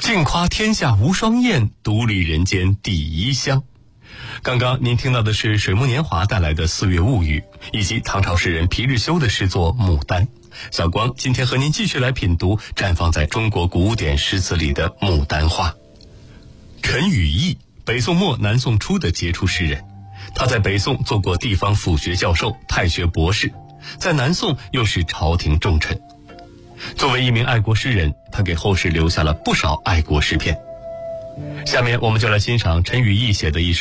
尽夸天下无双艳，独立人间第一香。刚刚您听到的是水木年华带来的《四月物语》，以及唐朝诗人皮日休的诗作《牡丹》。小光今天和您继续来品读绽放在中国古典诗词里的牡丹花。陈与义，北宋末南宋初的杰出诗人，他在北宋做过地方府学教授、太学博士，在南宋又是朝廷重臣。作为一名爱国诗人，他给后世留下了不少爱国诗篇。下面我们就来欣赏陈与义写的一首